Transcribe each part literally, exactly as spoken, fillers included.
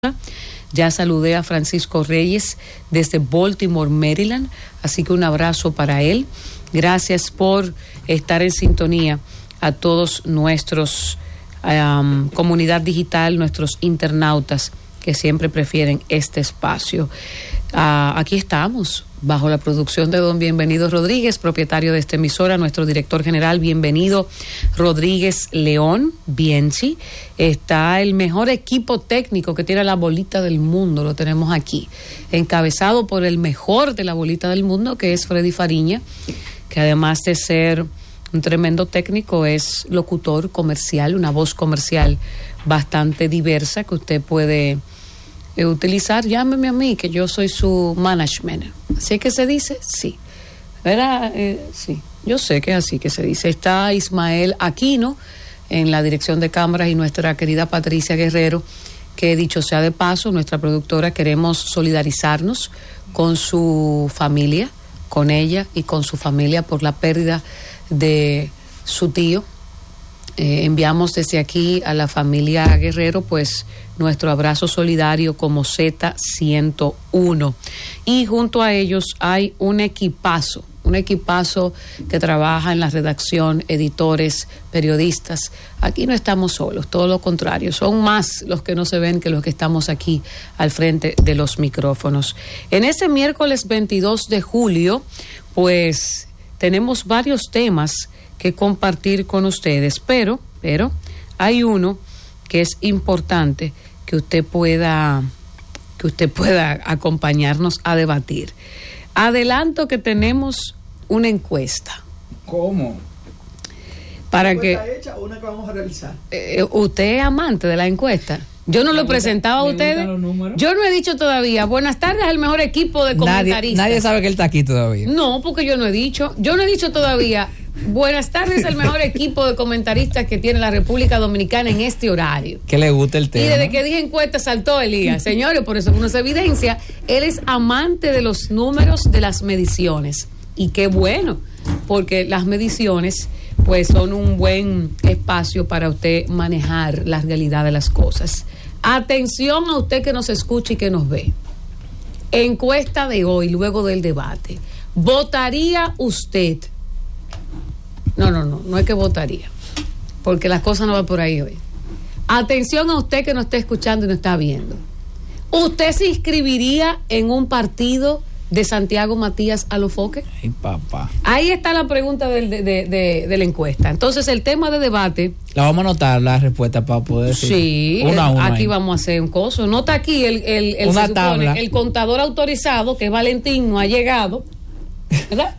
Ya saludé a Francisco Reyes desde Baltimore, Maryland, así que un abrazo para él. Gracias por estar en sintonía a todos nuestros um, comunidad digital, nuestros internautas que siempre prefieren este espacio. Uh, aquí estamos, bajo la producción de don Bienvenido Rodríguez, propietario de esta emisora, nuestro director general, Bienvenido Rodríguez León, Bienchi. Está el mejor equipo técnico que tiene la bolita del mundo, lo tenemos aquí, encabezado por el mejor de la bolita del mundo, que es Freddy Fariña, que además de ser un tremendo técnico, es locutor comercial, una voz comercial bastante diversa que usted puede eh, utilizar. Llámeme a mí, que yo soy su management. ¿Así que se dice? Sí. ¿Verdad? Eh, sí, yo sé que es así que se dice. Está Ismael Aquino en la dirección de cámaras y nuestra querida Patricia Guerrero, que dicho sea de paso, nuestra productora, queremos solidarizarnos con su familia, con ella y con su familia por la pérdida de su tío. Eh, enviamos desde aquí a la familia Guerrero pues nuestro abrazo solidario como Z ciento uno, y junto a ellos hay un equipazo, un equipazo que trabaja en la redacción, editores, periodistas. Aquí no estamos solos, todo lo contrario, son más los que no se ven que los que estamos aquí al frente de los micrófonos. En ese miércoles veintidós de julio pues tenemos varios temas que compartir con ustedes, pero, pero hay uno que es importante que usted pueda, que usted pueda acompañarnos a debatir. Adelanto que tenemos una encuesta. ¿Cómo? Para ¿Una encuesta que hecha o una que vamos a realizar? Eh, usted es amante de la encuesta. Yo no lo he presentado a ustedes. Yo no he dicho todavía, buenas tardes al mejor equipo de comentaristas. Nadie, nadie sabe que él está aquí todavía. No, porque yo no he dicho. Yo no he dicho todavía, buenas tardes al mejor equipo de comentaristas que tiene la República Dominicana en este horario. Que le gusta el tema. Y desde que dije encuesta saltó Elías. Señores, por eso uno se evidencia. Él es amante de los números, de las mediciones. Y qué bueno, porque las mediciones pues son un buen espacio para usted manejar la realidad de las cosas. Atención a usted que nos escucha y que nos ve. Encuesta de hoy, luego del debate. ¿Votaría usted? No, no, no, no es que votaría, porque las cosas no van por ahí hoy. Atención a usted que nos está escuchando y nos está viendo. ¿Usted se inscribiría en un partido de Santiago Matías Alofoque? Ay, papá. Ahí está la pregunta del, de, de, de, de la encuesta. Entonces, el tema de debate... La vamos a anotar, la respuesta, para poder decir. Sí, una a una aquí ahí. Vamos a hacer un coso. Nota aquí el, el, el, una se supone, tabla. El contador autorizado, que es Valentín, no ha llegado, ¿verdad?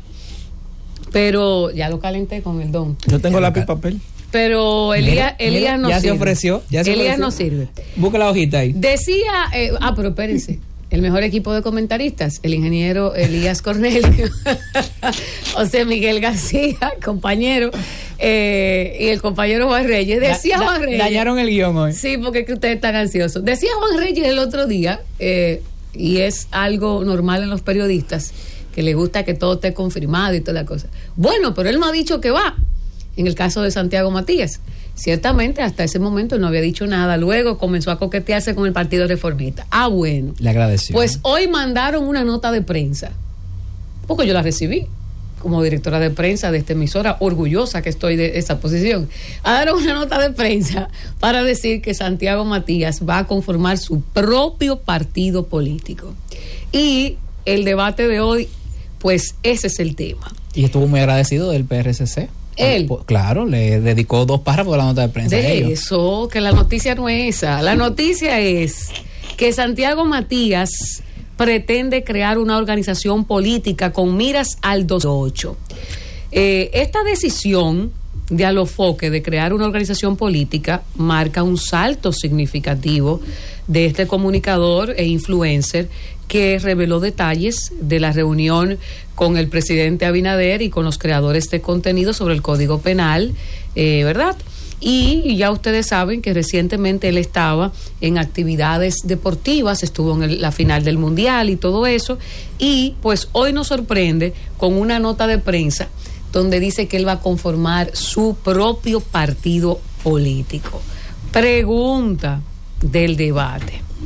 Pero ya lo calenté con el don. Yo tengo Ya lápiz y acá. papel. Pero Elías, Mira, Elías mira, no ya sirve. se ofreció, ya se Elías ofreció. no sirve. Busca la hojita ahí. Decía, eh, ah, pero espérense, el mejor equipo de comentaristas, el ingeniero Elías Cornelio, José Miguel García, compañero, eh, y el compañero Juan Reyes. Decía Da- da- Juan Reyes. Dañaron el guión hoy. Sí, porque es que ustedes están ansiosos. Decía Juan Reyes el otro día, eh, y es algo normal en los periodistas, que les gusta que todo esté confirmado y toda la cosa. Bueno, pero él no ha dicho que va, en el caso de Santiago Matías. Ciertamente, hasta ese momento no había dicho nada. Luego comenzó a coquetearse con el Partido Reformista. Ah, bueno. Le agradeció. Pues hoy mandaron una nota de prensa, porque yo la recibí como directora de prensa de esta emisora, orgullosa que estoy de esa posición. Mandaron una nota de prensa para decir que Santiago Matías va a conformar su propio partido político. Y el debate de hoy, pues ese es el tema. Y estuvo muy agradecido del P R C C. Él. Claro, le dedicó dos párrafos de la nota de prensa a De ellos. eso, que la noticia no es esa. La noticia es que Santiago Matías pretende crear una organización política con miras al dos mil ocho. Eh, esta decisión de Alofoque de crear una organización política marca un salto significativo de este comunicador e influencer que reveló detalles de la reunión con el presidente Abinader y con los creadores de contenido sobre el Código Penal, eh, ¿verdad? Y ya ustedes saben que recientemente él estaba en actividades deportivas, estuvo en el, la final del Mundial y todo eso, y pues hoy nos sorprende con una nota de prensa donde dice que él va a conformar su propio partido político. Pregunta del debate.